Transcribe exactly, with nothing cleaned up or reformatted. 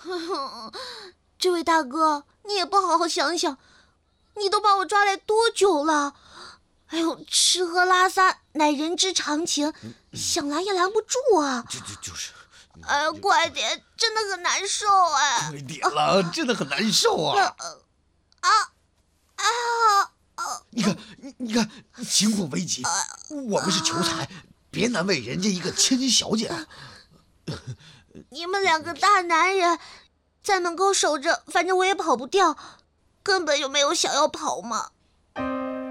这位大哥，你也不好好想想，你都把我抓来多久了？哎呦，吃喝拉撒乃人之常情，想拦也拦不住啊！ 就就就是， 哎，快点，真的很难受哎！ 快点了，啊、真的很难受啊！ 啊啊啊！ 你看，你你看，情况危急，我们是求财，别难为人家一个千金小姐。 你们两个大男人在门口守着，反正我也跑不掉，根本就没有想要跑嘛。